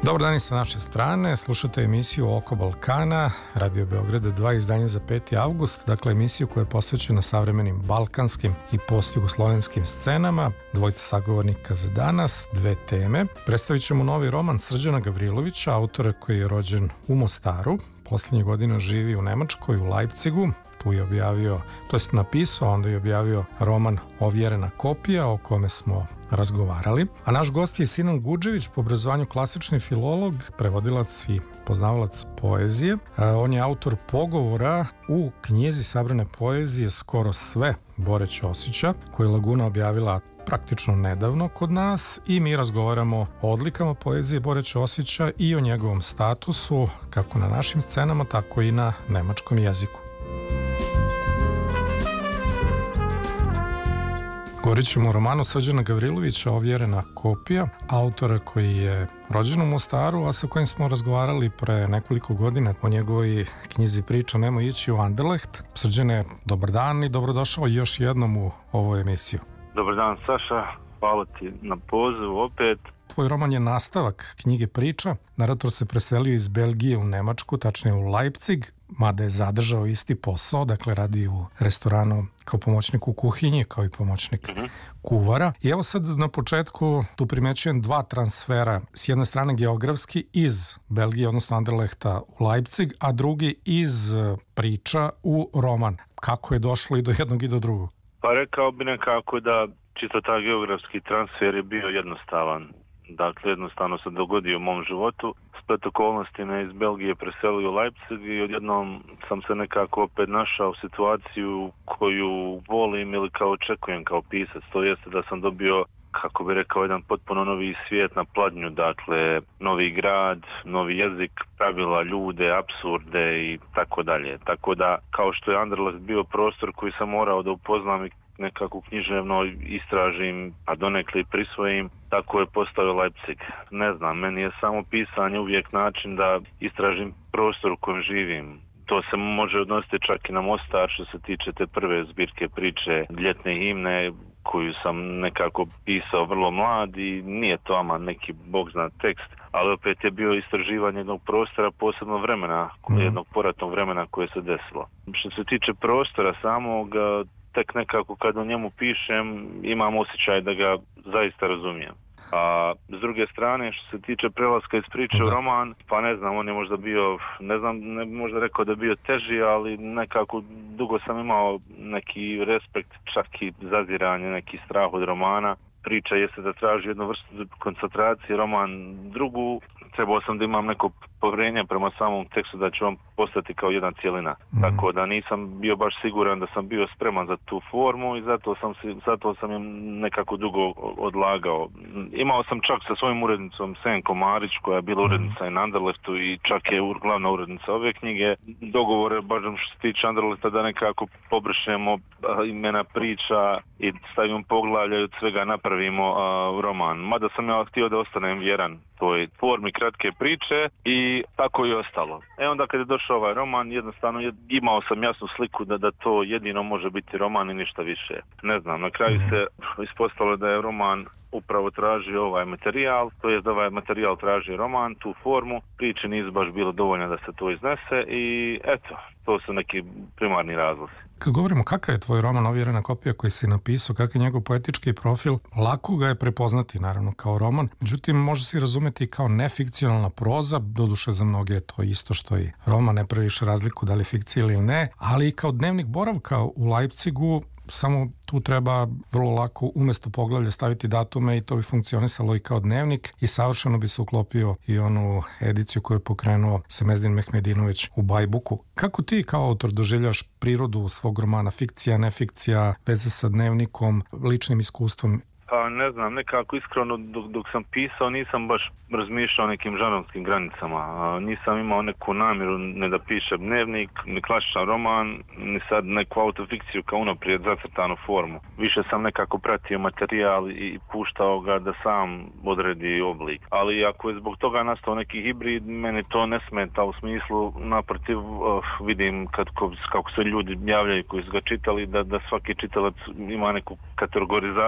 Dobar dan i sa naše strane, slušate emisiju Oko Balkana, Radio Beograda 2, izdanje za 5. avgust, dakle emisiju koja je posvećena savremenim balkanskim i postjugoslovenskim scenama, dvojica sagovornika za danas, dve teme. Predstavit ćemo novi roman Srđana Gavrilovića, autora koji je rođen u Mostaru, poslednjih godina živi u Nemačkoj, u Leipzigu. Tu je objavio, to jest napisao, onda je objavio roman Ovjerena kopija, o kome smo razgovarali. A naš gost je Sinan Gudžević, po obrazovanju klasični filolog, prevodilac i poznavalac poezije. On je autor pogovora u knjizi sabrane poezije Skoro sve Bore Ćosića, koju je Laguna objavila praktično nedavno kod nas, i mi razgovaramo o odlikama poezije Bore Ćosića i o njegovom statusu, kako na našim scenama, tako i na nemačkom jeziku. Govorit ćemo o romanu Srđana Gavrilovića Ovjerena kopija, autora koji je rođen u Mostaru, a sa kojim smo razgovarali pre nekoliko godina o njegovoj knjizi Priča Nemoj ići u Anderlecht. Srđane, dobar dan i dobrodošao još jednom u ovu emisiju. Dobar dan, Saša, hvala ti na pozivu opet. Tvoj roman je nastavak knjige Priča. Narator se preselio iz Belgije u Nemačku, tačnije u Leipzig, mada je zadržao isti posao, dakle radi u restoranu kao pomoćnik u kuhinji, kao i pomoćnik kuvara. I evo sad na početku tu primećujem dva transfera. S jedne strane geografski iz Belgije, odnosno Anderlehta u Leipzig, a drugi iz Priča u roman. Kako je došlo i do jednog i do drugog? Pa rekao bi nekako da čisto ta geografski transfer je bio jednostavan. Dakle, jednostavno se dogodio u mom životu. Splet okolnosti me iz Belgije preselio u Leipzig i odjednom sam se nekako opet našao u situaciju koju volim ili kao očekujem kao pisac. To jeste da sam dobio, kako bi rekao, jedan potpuno novi svijet na pladnju, dakle, novi grad, novi jezik, pravila, ljude, apsurde i tako dalje. Tako da, kao što je Anderlecht bio prostor koji sam morao da upoznam i nekako književno istražim, a donekle i prisvojim, tako je postao Leipzig. Ne znam, meni je samo pisanje uvijek način da istražim prostor u kojem živim. To se može odnositi čak i na Mostar što se tiče te prve zbirke priče Ljetne himne, koju sam nekako pisao vrlo mlad i nije to ama neki bog zna tekst, ali opet je bio istraživanje jednog prostora, posebno vremena, jednog poratnog vremena koje se desilo. Što se tiče prostora samog, tek nekako kad o njemu pišem imam osjećaj da ga zaista razumijem. A s druge strane, što se tiče prelaska iz priče u roman, pa ne znam, on je možda bio, ne znam, ne bi možda rekao da je bio teži, ali nekako dugo sam imao neki respekt, čak i zaziranje, neki strah od romana. Priča jeste da traži jednu vrstu koncentracije, roman drugu. Trebao sam da imam neko povjerenje prema samom tekstu da će on postati kao jedna cijelina. Tako da nisam bio baš siguran da sam bio spreman za tu formu i zato sam je nekako dugo odlagao. Imao sam čak sa svojim urednicom Senko Marić, koja je bila urednica i na Anderlehtu i čak je glavna urednica ove knjige. Dogovore, baš što se tiče Anderlehta, da nekako pobrišemo imena priča i stavimo poglavlje i od svega napravimo roman. Mada sam ja htio da ostanem vjeran toj formi kratke priče i tako je ostalo. Onda kad je došao ovaj roman, jednostavno imao sam jasnu sliku da to jedino može biti roman i ništa više. Ne znam, na kraju se ispostavilo da je roman upravo traži ovaj materijal, to je da ovaj materijal traži roman, tu formu, priče nisu baš bilo dovoljno da se to iznese i eto, to su neki primarni razlozi. Kad govorimo kakav je tvoj roman Ovjerena kopija koji si napisao, kakav je njegov poetički profil, lako ga je prepoznati naravno kao roman, međutim može se razumeti kao nefikcionalna proza, doduše za mnoge je to isto što i roman, ne praviš razliku da li fikcija ili ne, ali i kao dnevnik boravka u Leipzigu, samo tu treba vrlo lako umjesto poglavlja staviti datume i to bi funkcionisalo i kao dnevnik i savršeno bi se uklopio i onu ediciju koju je pokrenuo Semezdin Mehmedinović u Bajbuku. Kako ti kao autor doživljaš prirodu svog romana, fikcija, nefikcija, veze sa dnevnikom, ličnim iskustvom? Pa ne znam, nekako iskreno dok sam pisao nisam baš razmišljao o nekim žanrovskim granicama. Nisam imao neku namjeru ne da pišem dnevnik, ni klasičan roman, ni sad neku autofikciju kao unaprijed zacrtanu formu. Više sam nekako pratio materijal i puštao ga da sam odredi oblik. Ali ako je zbog toga nastao neki hibrid, meni to ne smeta u smislu, naprotiv vidim kako se ljudi javljaju koji su ga čitali, da svaki čitalac ima neku kategorizaciju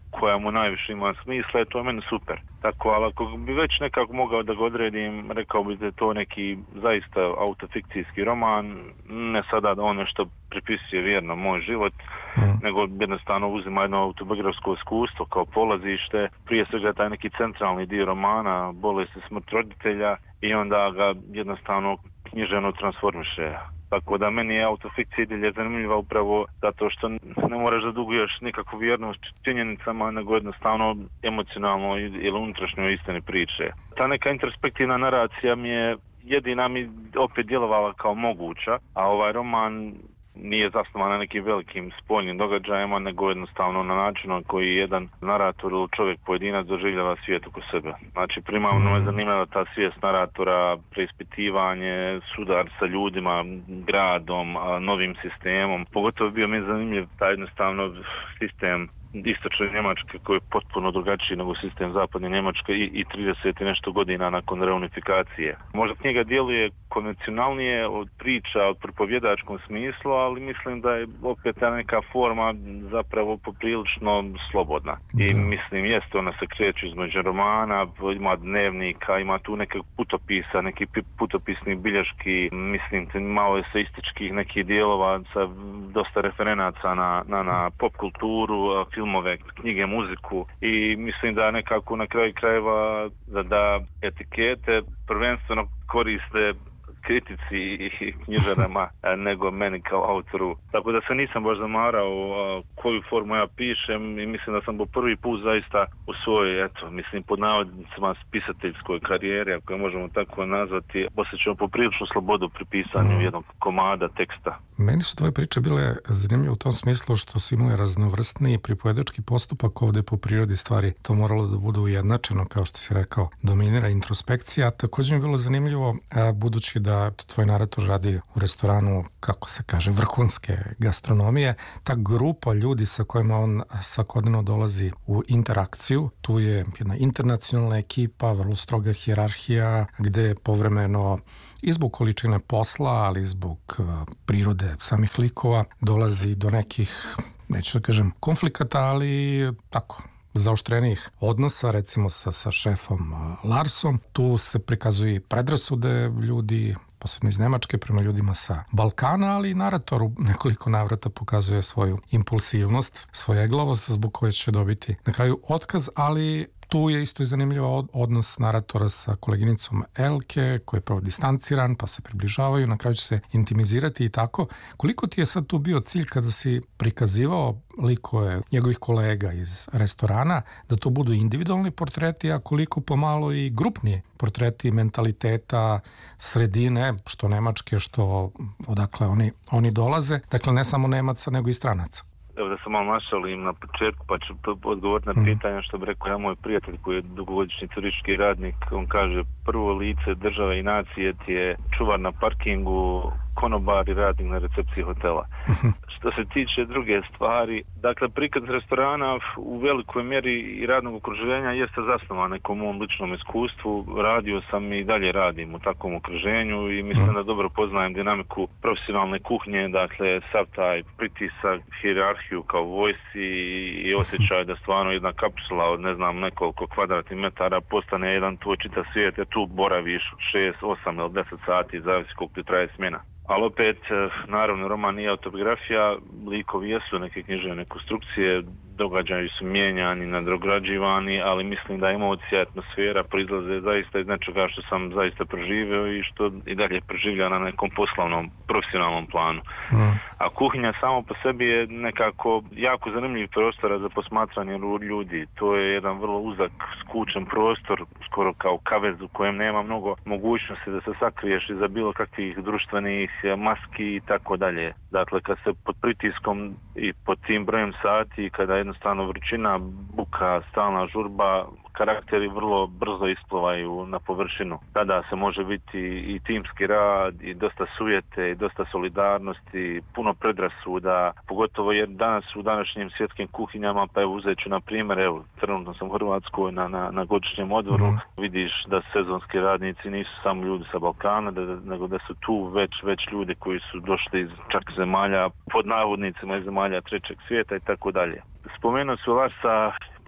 koja mu najviše ima smisla, to je meni super. Tako, ali ako bi već nekako mogao da ga odredim, rekao bi da je to neki zaista autofikcijski roman, ne sada da on nešto pripisuje vjerno moj život, nego jednostavno uzima jedno autobiografsko iskustvo kao polazište, prije svega taj neki centralni dio romana, bolest i smrt roditelja, i onda ga jednostavno književno transformiše. Tako da meni je autofikcija idilje zanimljiva upravo zato što ne moraš da duguješ nikakvu vjernost činjenicama, nego jednostavno emocionalno ili unutrašnjoj istini priče. Ta neka introspektivna naracija jedina mi opet djelovala kao moguća, a ovaj roman nije zasnovan na nekim velikim spoljnim događajima, nego jednostavno na načinu koji jedan narator ili čovjek pojedinac doživljava svijet oko sebe. Znači, primarno me zanimljiva ta svijest naratora, preispitivanje, sudar sa ljudima, gradom, novim sistemom. Pogotovo bio mi zanimljiv taj jednostavno sistem istočne Njemačke koji je potpuno drugačiji nego sistem zapadne Njemačke i 30 i nešto godina nakon reunifikacije. Možda knjiga djeluje konvencionalnije od priča, od pripovjedačkom smislu, ali mislim da je opet ta neka forma zapravo poprilično slobodna. I mislim, jeste, ona se kreće između romana, ima dnevnika, ima tu neke putopisa, neki putopisni bilješki, mislim, malo eseističkih nekih dijelova sa dosta referenaca na pop kulturu, filmove, knjige, muziku, i mislim da nekako na kraju krajeva da etikete prvenstveno koriste kritici i knjižarama nego meni kao autoru. Tako da se nisam baš zamarao koju formu ja pišem i mislim da sam po prvi put zaista u svojoj, pod navodnicima spisateljskoj karijeri, ako je možemo tako nazvati, osjećao popriličnu slobodu pri pisanju jednog komada teksta. Meni su tvoje priče bile zanimljive u tom smislu što su imali raznovrstni pripovedački postupak. Ovdje po prirodi stvari to moralo da bude ujednačeno, kao što si rekao, dominira introspekcija. Također mi je bilo zanimljivo, budući da tvoj narator radi u restoranu, kako se kaže, vrhunske gastronomije, ta grupa ljudi sa kojima on svakodnevno dolazi u interakciju, tu je jedna internacionalna ekipa, vrlo stroga hijerarhija, gde povremeno i zbog količine posla, ali i zbog prirode samih likova dolazi do nekih, neću da kažem, konflikata, ali tako, zaoštrenih odnosa, recimo sa šefom Larsom. Tu se prikazuju predrasude ljudi, posebno iz Nemačke, prema ljudima sa Balkana, ali i narator u nekoliko navrata pokazuje svoju impulsivnost, svoju eglavost, zbog koje će dobiti na kraju otkaz, ali tu je isto i zanimljiv odnos naratora sa koleginicom Elke, koji je prvo distanciran, pa se približavaju, na kraju će se intimizirati i tako. Koliko ti je sad tu bio cilj kada si prikazivao likove njegovih kolega iz restorana, da to budu individualni portreti, a koliko pomalo i grupni portreti mentaliteta, sredine, što Nemačke, što odakle oni dolaze, dakle ne samo Nemaca, nego i stranaca? Evo da sam malo našalim na početku, pa ću odgovoriti na pitanje što bi rekao moj prijatelj koji je dugogodišnji turistički radnik. On kaže, prvo lice države i nacije ti je čuvar na parkingu, konobar i radnik na recepciji hotela. Što se tiče druge stvari, dakle, prikaz restorana u velikoj mjeri i radnog okruženja jeste zasnovan nekom mom ličnom iskustvu. Radio sam i dalje radim u takvom okruženju i mislim da dobro poznajem dinamiku profesionalne kuhnje, dakle, sav taj pritisak, hijerarhiju kao vojsci i osjećaj da stvarno jedna kapsula od, nekoliko kvadratnih metara postane jedan tvoj čitav svijet, jer tu boraviš 6, 8 ili 10 sati, zavisi koliko ti traje smjena. Ali opet, naravno, roman nije autobiografija, likovi jesu neke književne konstrukcije, događaji su mijenjani, nadograđivani, ali mislim da emocija, atmosfera proizlaze zaista iz nečega što sam zaista proživio i što i dalje proživlja na nekom poslovnom, profesionalnom planu. A kuhinja samo po sebi je nekako jako zanimljiv prostor za posmatranje ljudi. To je jedan vrlo uzak, skučen prostor, skoro kao kavez u kojem nema mnogo mogućnosti da se sakriješ iza bilo kakvih društvenih maski i tako dalje. Dakle, kad se pod pritiskom i pod tim brojem sati, kada jednostavno vrućina, buka, stalna žurba, karakteri vrlo brzo isplivaju na površinu. Tada se može biti i timski rad, i dosta sujete, i dosta solidarnosti, puno predrasuda, pogotovo jer danas u današnjim svjetskim kuhinjama, pa evo uzet ću na primjer, trenutno sam u Hrvatskoj na godišnjem odvoru, vidiš da sezonski radnici nisu samo ljudi sa Balkana, nego da su tu već ljudi koji su došli iz čak zemalja, pod navodnicima iz zemalja trećeg svijeta i tako dalje. Spomenuo su Larsa,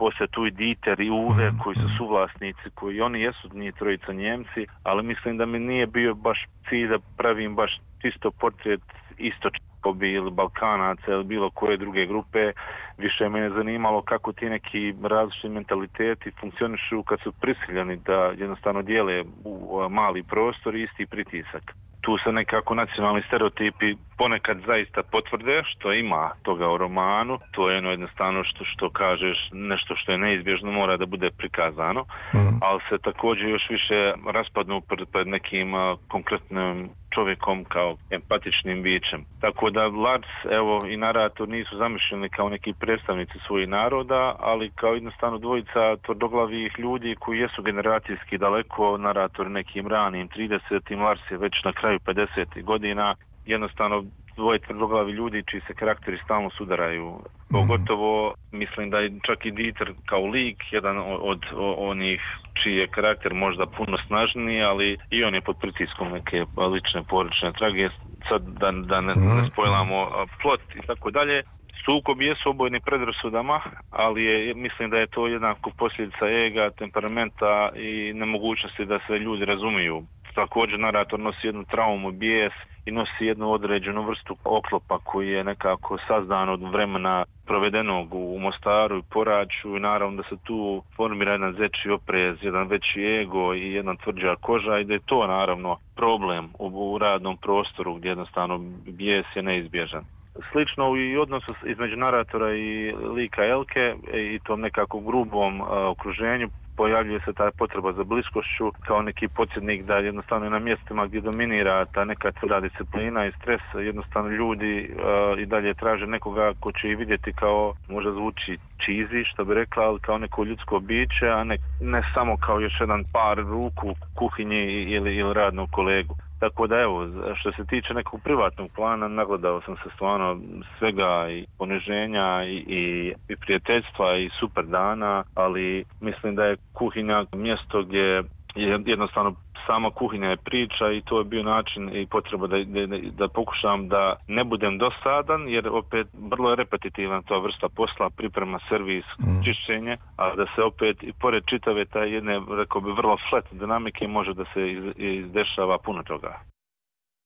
poslije tu i Dieter i Uwe koji su suvlasnici, koji oni jesu njih trojica Njemci, ali mislim da mi nije bio baš cilj da pravim baš čisto portret istočkobi ili Balkanaca ili bilo koje druge grupe. Više me zanimalo kako ti neki različiti mentaliteti funkcionišu kad su prisiljeni da jednostavno dijele u mali prostor i isti pritisak. Tu se nekako nacionalni stereotipi ponekad zaista potvrde, što ima toga u romanu. To je jednostavno što kažeš, nešto što je neizbježno mora da bude prikazano, ali se također još više raspadnu pred nekim konkretnim čovjekom kao empatičnim bićem. Tako da Lars, evo, i narator nisu zamišljeni kao neki predstavnici svojih naroda, ali kao jednostavno dvojica tvrdoglavih ljudi koji jesu generacijski daleko, narator nekim ranim 30-im, Lars je već na kraju 50-ih godina, jednostavno dvoje tvrdoglavi ljudi čiji se karakteri stalno sudaraju. Pogotovo mislim da je čak i Dieter kao lik jedan od onih čiji je karakter možda puno snažniji, ali i on je pod pritiskom neke lične porodične trage. Sad da ne spojlamo plot i tako dalje. Sukob jesu obojeni predrasudama, ali mislim da je to jednako posljedica ega, temperamenta i nemogućnosti da se ljudi razumiju. Također narator nosi jednu traumu, bijes i nosi jednu određenu vrstu oklopa koji je nekako sazdan od vremena provedenog u Mostaru i Poraću i naravno da se tu formira jedan zečji oprez, jedan veći ego i jedna tvrđa koža i da je to naravno problem u radnom prostoru gdje jednostavno bijes je neizbježan. Slično i odnosu između naratora i lika Elke i tom nekako grubom okruženju pojavljuje se ta potreba za bliskošću kao neki podsjetnik da jednostavno na mjestima gdje dominira ta neka tvrda disciplina i stres, jednostavno ljudi i dalje traže nekoga ko će ih vidjeti kao, možda zvuči cheesy što bi rekla, ali kao neko ljudsko biće, a ne samo kao još jedan par ruku u kuhinji ili radnog kolegu. Tako da evo, što se tiče nekog privatnog plana, nagledao sam se stvarno svega i poniženja i prijateljstva i super dana, ali mislim da je kuhinja mjesto gdje jednostavno sama kuhinja je priča i to je bio način i potreba da pokušam da ne budem dosadan, jer opet vrlo je repetitivna ta vrsta posla, priprema, servis, čišćenje, a da se opet i pored čitave taj jedne, rekao bi, vrlo flat dinamike može da se izdešava puno toga.